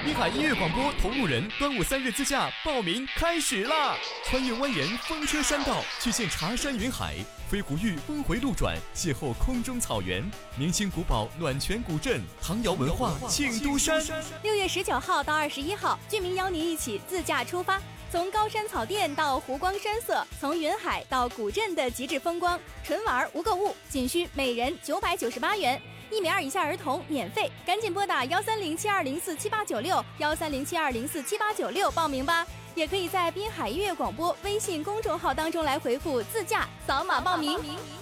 滨海音乐广播同路人端午3日自驾报名开始啦！穿越蜿蜒风车山道，去见茶山云海，飞狐峪峰回路转，邂逅空中草原，明清古堡暖泉古镇，唐窑文化庆都山。 6月19号到21号，俊明邀您一起自驾出发，从高山草甸到湖光山色，从云海到古镇的极致风光，纯玩无购物，仅需每人998元，1米2以下儿童免费，赶紧拨打13072047896，13072047896报名吧。也可以在滨海音乐广播微信公众号当中来回复自驾，扫码报名。